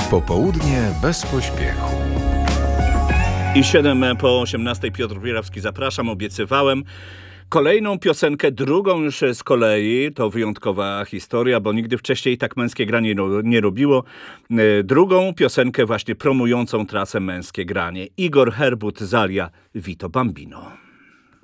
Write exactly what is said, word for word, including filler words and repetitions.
Popołudnie bez pośpiechu. I siedem po osiemnastej. Piotr Wierawski, zapraszam, obiecywałem. Kolejną piosenkę, drugą już z kolei, to wyjątkowa historia, bo nigdy wcześniej tak Męskie Granie nie robiło. Drugą piosenkę właśnie promującą trasę Męskie Granie. Igor Herbut, Zalia, Vito Bambino.